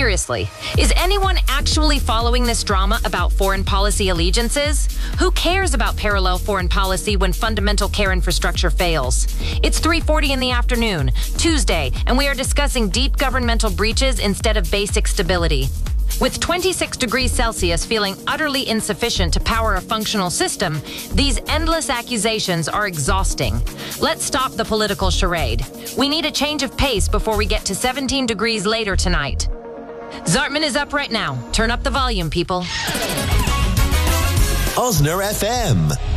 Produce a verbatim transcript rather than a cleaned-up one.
Seriously, is anyone actually following this drama about foreign policy allegiances? Who cares about parallel foreign policy when fundamental care infrastructure fails? It's three forty in the afternoon, Tuesday, and we are discussing deep governmental breaches instead of basic stability. With twenty-six degrees Celsius feeling utterly insufficient to power a functional system, these endless accusations are exhausting. Let's stop the political charade. We need a change of pace before we get to seventeen degrees later tonight. Zartman is up right now. Turn up the volume, people. Osner F M.